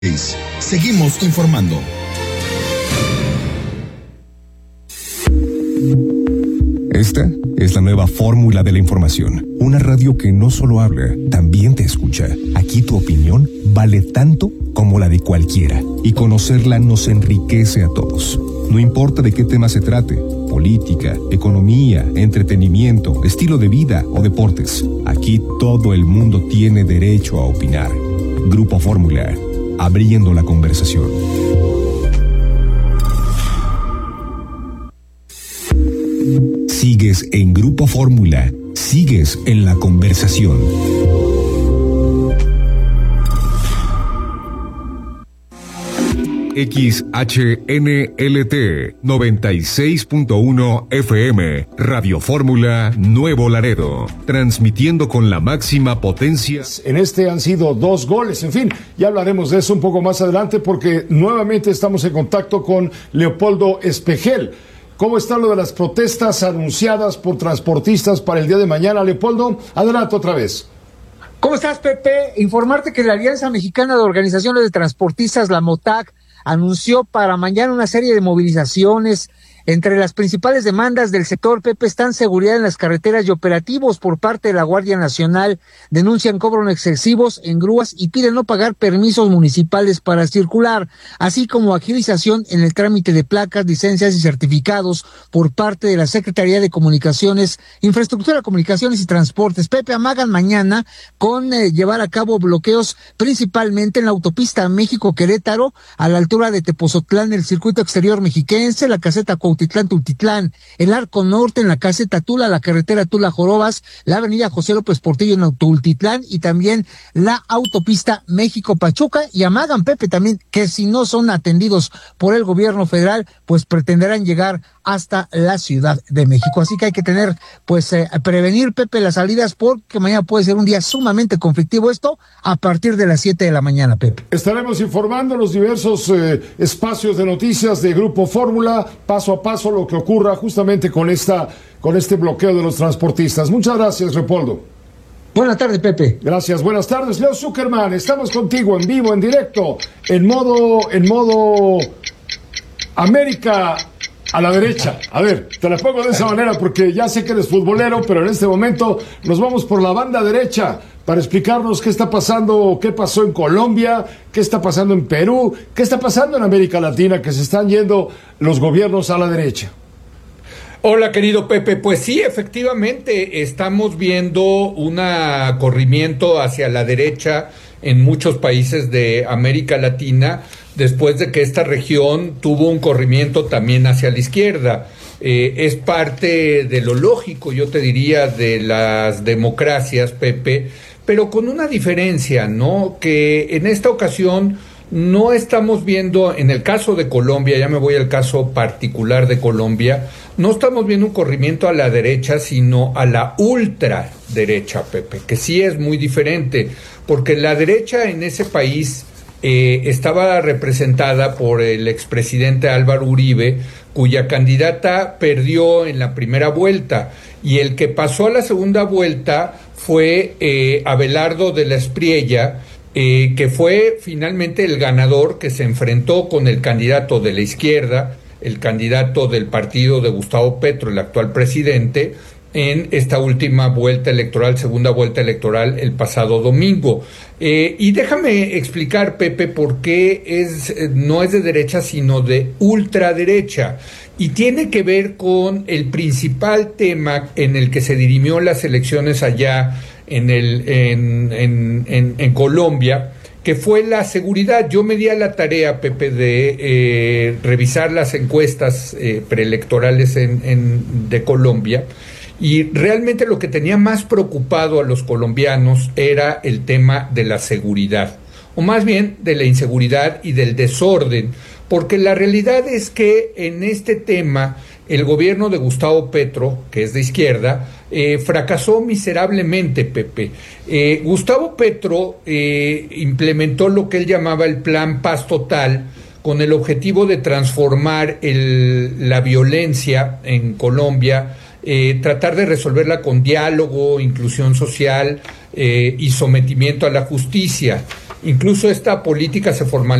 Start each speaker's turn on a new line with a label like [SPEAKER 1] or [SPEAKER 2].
[SPEAKER 1] Seguimos informando.
[SPEAKER 2] Esta es la nueva fórmula de la información. Una radio que no solo habla, también te escucha. Aquí tu opinión vale tanto como la de cualquiera. Y conocerla nos enriquece a todos. No importa de qué tema se trate: política, economía, entretenimiento, estilo de vida o deportes. Aquí todo el mundo tiene derecho a opinar. Grupo Fórmula, abriendo la conversación. Sigues en Grupo Fórmula, sigues en la conversación. XHNLT 96.1 FM, Radio Fórmula Nuevo Laredo, transmitiendo con la máxima potencia.
[SPEAKER 3] En este han sido 2 goles, en fin, ya hablaremos de eso un poco más adelante porque nuevamente estamos en contacto con Leopoldo Espejel. ¿Cómo está lo de las protestas anunciadas por transportistas para el día de mañana, Leopoldo? Adelante otra vez.
[SPEAKER 4] ¿Cómo estás, Pepe? Informarte que la Alianza Mexicana de Organizaciones de Transportistas, la MOTAC, anunció para mañana una serie de movilizaciones. Entre las principales demandas del sector, Pepe, están seguridad en las carreteras y operativos por parte de la Guardia Nacional. Denuncian cobros excesivos en grúas y piden no pagar permisos municipales para circular, así como agilización en el trámite de placas, licencias y certificados por parte de la Secretaría de Comunicaciones, Infraestructura, Comunicaciones y Transportes. Pepe, amagan mañana con llevar a cabo bloqueos principalmente en la autopista México-Querétaro, a la altura de Tepozotlán, el circuito exterior mexiquense, la caseta Cuautitlán-Tultitlán, el Arco Norte en la caseta Tula, la carretera Tula-Jorobas, la avenida José López Portillo en Tultitlán y también la autopista México-Pachuca. Y amagan, Pepe, también que si no son atendidos por el gobierno federal, pues pretenderán llegar hasta la Ciudad de México. Así que hay que tener, prevenir, Pepe, las salidas, porque mañana puede ser un día sumamente conflictivo, esto a partir de las 7 de la mañana, Pepe.
[SPEAKER 3] Estaremos informando en los diversos espacios de noticias de Grupo Fórmula, paso a paso, lo que ocurra justamente con este bloqueo de los transportistas. Muchas gracias, Leopoldo.
[SPEAKER 4] Buenas tardes, Pepe.
[SPEAKER 3] Gracias, buenas tardes. Leo Zuckerman, estamos contigo en vivo, en directo, en modo América a la derecha. A ver, te la pongo de esa manera porque ya sé que eres futbolero, pero en este momento nos vamos por la banda derecha para explicarnos qué está pasando, qué pasó en Colombia, qué está pasando en Perú, qué está pasando en América Latina, que se están yendo los gobiernos a la derecha.
[SPEAKER 5] Hola, querido Pepe. Pues sí, efectivamente, estamos viendo un corrimiento hacia la derecha en muchos países de América Latina, después de que esta región tuvo un corrimiento también hacia la izquierda. Es parte de lo lógico, yo te diría, de las democracias, Pepe, pero con una diferencia, ¿no? Que en esta ocasión no estamos viendo, en el caso de Colombia, ya me voy al caso particular de Colombia, no estamos viendo un corrimiento a la derecha, sino a la ultraderecha, Pepe, que sí es muy diferente, porque la derecha en ese país estaba representada por el expresidente Álvaro Uribe, cuya candidata perdió en la primera vuelta, y el que pasó a la segunda vuelta fue Abelardo de la Espriella, que fue finalmente el ganador, que se enfrentó con el candidato de la izquierda, el candidato del partido de Gustavo Petro, el actual presidente, en esta última vuelta electoral, segunda vuelta electoral, el pasado domingo. Y déjame explicar, Pepe, por qué no es de derecha, sino de ultraderecha. Y tiene que ver con el principal tema en el que se dirimió las elecciones allá en Colombia, que fue la seguridad. Yo me di a la tarea, Pepe, de revisar las encuestas preelectorales de Colombia, y realmente lo que tenía más preocupado a los colombianos era el tema de la seguridad, o más bien de la inseguridad y del desorden, porque la realidad es que en este tema el gobierno de Gustavo Petro, que es de izquierda, fracasó miserablemente, Pepe. Gustavo Petro implementó lo que él llamaba el Plan Paz Total, con el objetivo de transformar la violencia en Colombia, tratar de resolverla con diálogo, inclusión social y sometimiento a la justicia. incluso esta política se formalizó